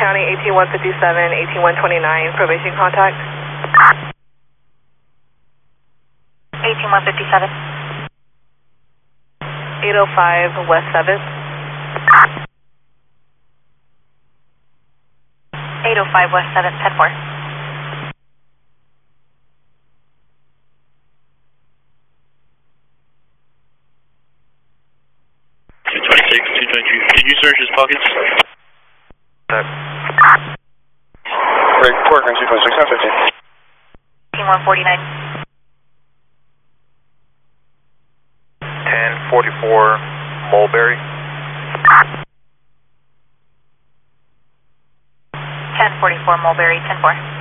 County, 18157, 18129, probation contact. 18157. 805 West 7th. 805 West 7th, 10-4. Can you search his pockets? Report, 226, 1015. 149. 1044 Mulberry. 1044 Mulberry, 10-4.